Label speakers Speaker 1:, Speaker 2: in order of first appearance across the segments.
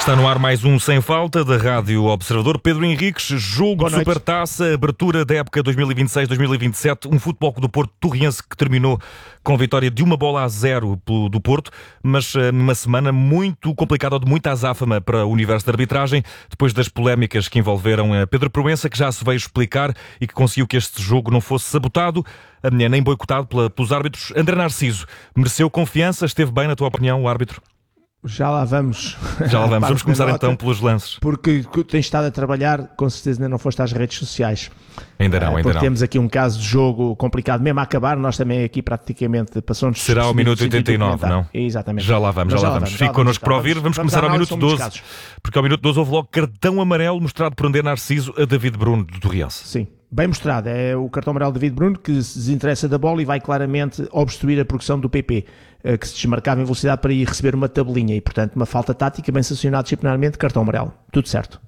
Speaker 1: Está no ar mais um Sem Falta da Rádio Observador. Pedro Henriques, jogo de Supertaça, abertura da época 2026-2027, um Futebol Clube do Porto Torriense que terminou com a vitória de 1-0 do Porto, mas numa semana muito complicada, de muita azáfama para o universo da arbitragem, depois das polémicas que envolveram Pedro Proença, que já se veio explicar e que conseguiu que este jogo não fosse sabotado, nem boicotado pelos árbitros. André Narciso, mereceu confiança? Esteve bem, na tua opinião, o árbitro?
Speaker 2: Já lá vamos.
Speaker 1: Vamos começar então pelos lances.
Speaker 2: Porque tens estado a trabalhar, com certeza ainda não foste às redes sociais.
Speaker 1: Ainda não.
Speaker 2: Temos aqui um caso de jogo complicado, mesmo a acabar, nós também aqui praticamente passamos...
Speaker 1: Será ao minuto 89, não?
Speaker 2: Exatamente.
Speaker 1: Já lá vamos. Fique connosco para ouvir. Vamos começar ao minuto 12, porque ao minuto 12 houve logo cartão amarelo mostrado por André Narciso a David Bruno, do Torriense.
Speaker 2: Sim. Bem mostrado, é o cartão amarelo de David Bruno que se desinteressa da bola e vai claramente obstruir a progressão do PP, que se desmarcava em velocidade para ir receber uma tabelinha e, portanto, uma falta tática bem sancionada disciplinarmente, cartão amarelo. Tudo certo.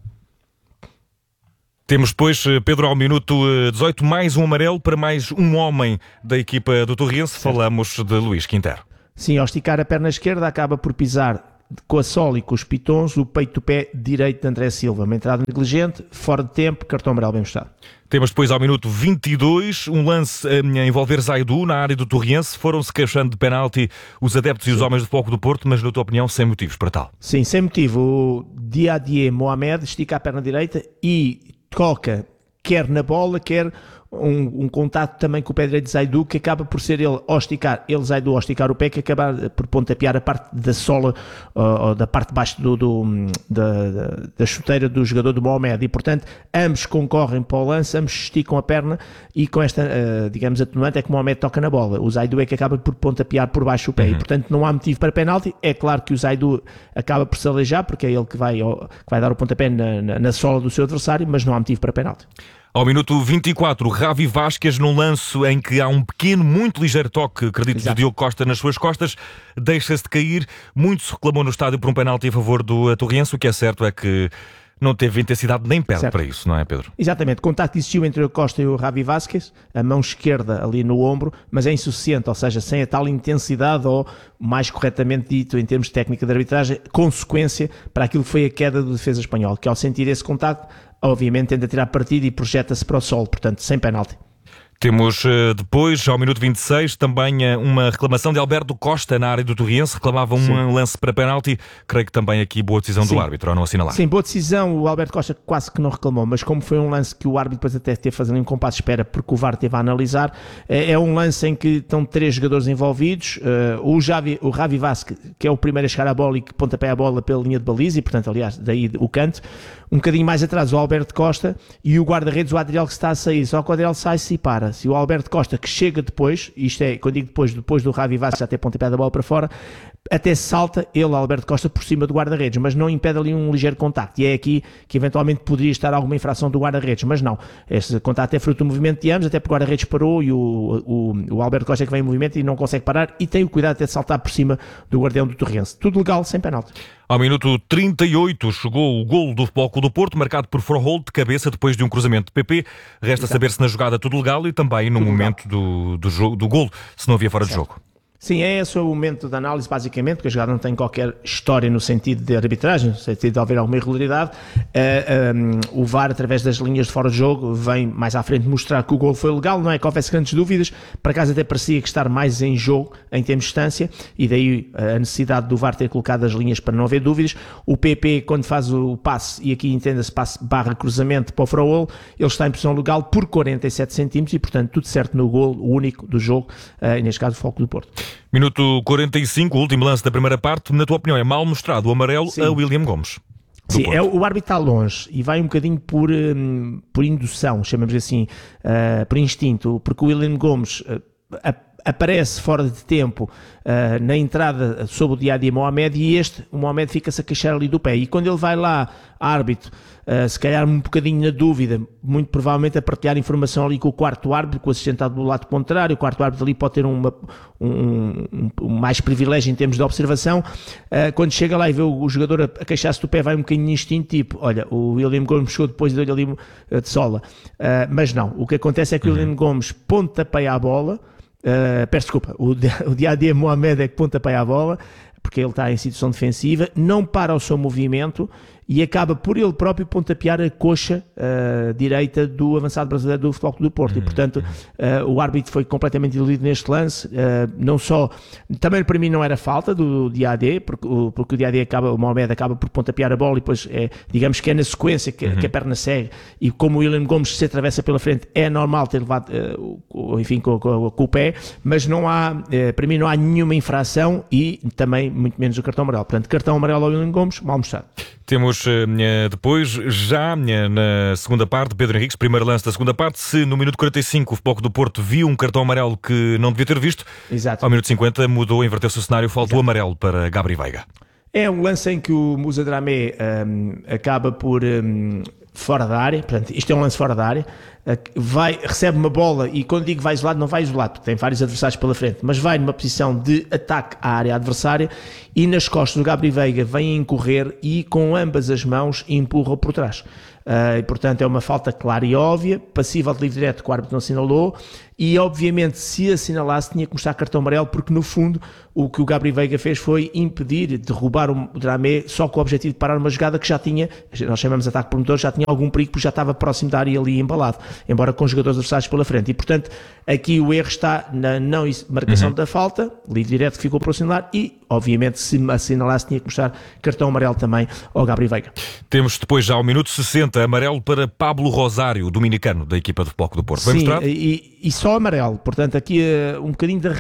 Speaker 1: Temos depois, Pedro, ao minuto 18, mais um amarelo para mais um homem da equipa do Torriense. Certo. Falamos de Luís Quintero.
Speaker 2: Sim, ao esticar a perna esquerda acaba por pisar com a sola e com os pitons o peito do pé direito de André Silva. Uma entrada negligente, fora de tempo, cartão amarelo bem mostrado.
Speaker 1: Temos depois ao minuto 22 um lance a envolver Zaidu na área do Torriense. Foram-se queixando de penalti os adeptos e os homens do Futebol do Porto, mas na tua opinião sem motivos para tal?
Speaker 2: Sim, sem motivo. O Diadie Mohamed estica a perna direita e toca quer na bola, quer um contato também com o pé direito de Zaidu, que acaba por ser Zaidu ao esticar o pé, que acaba por pontapear a parte da sola, ou da parte de baixo da chuteira do jogador do Mohamed, e portanto ambos concorrem para o lance, ambos esticam a perna e com esta, digamos, atenuante é que o Mohamed toca na bola. O Zaidu é que acaba por pontapear por baixo o pé, e portanto não há motivo para penalti. É claro que o Zaidu acaba por se aleijar, porque é ele que vai dar o pontapé na sola do seu adversário, mas não há motivo para penalti.
Speaker 1: Ao minuto 24, Ravi Vázquez, num lance em que há um pequeno, muito ligeiro toque, acredito, de Diogo Costa nas suas costas, deixa-se de cair. Muito se reclamou no estádio por um penalti a favor do Torriense. O que é certo é que não teve intensidade nem perto para isso, não é, Pedro?
Speaker 2: Exatamente. O contacto existiu entre o Costa e o Ravi Vázquez, a mão esquerda ali no ombro, mas é insuficiente, ou seja, sem a tal intensidade ou, mais corretamente dito, em termos de técnica de arbitragem, consequência para aquilo que foi a queda do defesa espanhol, que ao sentir esse contacto, obviamente tenta tirar partido e projeta-se para o solo, portanto, sem penalti.
Speaker 1: Temos depois, ao minuto 26, também uma reclamação de Alberto Costa na área do Torriense. Reclamava um lance para penalti. Creio que também aqui boa decisão do árbitro, ao não assinalar.
Speaker 2: Sim, boa decisão. O Alberto Costa quase que não reclamou, mas como foi um lance que o árbitro depois até teve fazendo um compasso de espera porque o VAR teve a analisar, é um lance em que estão 3 jogadores envolvidos. O Ravi Vázquez, que é o primeiro a chegar à bola e que pontapé a bola pela linha de baliza, e portanto, aliás, daí o canto. Um bocadinho mais atrás o Alberto Costa e o guarda-redes, o Adriel, que está a sair. Só que o Adriel sai-se e para. Se o Alberto Costa, que chega depois, isto é, quando digo depois do Ravi Vázquez já ter pontapé da bola para fora, até salta ele, Alberto Costa, por cima do guarda-redes, mas não impede ali um ligeiro contacto. E é aqui que eventualmente poderia estar alguma infração do guarda-redes, mas não. Este contacto é fruto do movimento de ambos, até porque o guarda-redes parou e o Alberto Costa é que vem em movimento e não consegue parar e tem o cuidado até de saltar por cima do guardião do Torriense. Tudo legal, sem penalti.
Speaker 1: Ao minuto 38 chegou o golo do Futebol Clube do Porto, marcado por Froholt de cabeça depois de um cruzamento de PP. Resta saber se na jogada tudo legal e também no momento do golo, se não havia fora de jogo.
Speaker 2: Sim, é esse o momento da análise, basicamente, porque a jogada não tem qualquer história no sentido de arbitragem, no sentido de haver alguma irregularidade. O VAR, através das linhas de fora de jogo, vem mais à frente mostrar que o golo foi legal, não é que houvesse grandes dúvidas, por acaso até parecia que estar mais em jogo em termos de distância, e daí a necessidade do VAR ter colocado as linhas para não haver dúvidas. O PP, quando faz o passe, e aqui entenda-se passe / cruzamento para o Froholt, ele está em posição legal por 47 centímetros e, portanto, tudo certo no golo, o único do jogo, e neste caso o Futebol Clube do Porto.
Speaker 1: Minuto 45, o último lance da primeira parte. Na tua opinião, é mal mostrado o amarelo a William Gomes?
Speaker 2: Sim, o árbitro está longe e vai um bocadinho por indução, chamamos assim, por instinto, porque o William Gomes aparece fora de tempo na entrada sob o Diadie Mohamed e o Mohamed fica-se a queixar ali do pé. E quando ele vai lá, árbitro, se calhar um bocadinho na dúvida, muito provavelmente a partilhar informação ali com o quarto árbitro, com o assistente do lado contrário, o quarto árbitro ali pode ter mais privilégio em termos de observação. Quando chega lá e vê o jogador a queixar-se do pé, vai um bocadinho instinto, tipo, olha, o William Gomes chegou depois de ali de sola. Mas não, o que acontece é que o William Gomes pontapeia a bola. Peço desculpa, o Diadie Mohamed é que pontapeia a bola, porque ele está em situação defensiva, não para o seu movimento e acaba por ele próprio pontapear a coxa direita do avançado brasileiro do Futebol Clube do Porto. E, portanto, o árbitro foi completamente iludido neste lance. Não só, também para mim não era falta do Diadé, porque o Diadé o Mohamed acaba por pontapear a bola e depois, digamos que é na sequência que a perna segue, e como o William Gomes se atravessa pela frente, é normal ter levado, enfim, com o pé, mas não há, para mim não há nenhuma infração e também muito menos o cartão amarelo. Portanto, cartão amarelo ao William Gomes, mal mostrado.
Speaker 1: Temos depois, já na segunda parte, Pedro Henriques, primeiro lance da segunda parte. Se no minuto 45 o Futebol Clube do Porto viu um cartão amarelo que não devia ter visto,
Speaker 2: Exato.
Speaker 1: Ao minuto 50 mudou, inverteu-se o cenário, faltou o amarelo para Gabri Veiga.
Speaker 2: É um lance em que o Moussa Dramé acaba por fora da área, portanto, isto é um lance fora da área, recebe uma bola e quando digo vai isolado, não vai isolado, porque tem vários adversários pela frente, mas vai numa posição de ataque à área adversária e nas costas do Gabri Veiga vem incorrer e com ambas as mãos empurra por trás. E, portanto, é uma falta clara e óbvia, passível de livre direto que o árbitro não assinalou, e obviamente se assinalasse tinha que mostrar cartão amarelo, porque no fundo o que o Gabri Veiga fez foi impedir, derrubar o Dramé só com o objetivo de parar uma jogada que já tinha, nós chamamos de ataque promotor, já tinha algum perigo porque já estava próximo da área ali embalado, embora com jogadores adversários pela frente. E portanto aqui o erro está na não marcação da falta, livre direto que ficou por assinalar, e obviamente se assinalasse tinha que mostrar cartão amarelo também ao Gabri Veiga.
Speaker 1: Temos depois já ao minuto 60 amarelo para Pablo Rosário, dominicano da equipa do Futebol Clube do Porto.
Speaker 2: Sim, e só amarelo, portanto aqui um bocadinho de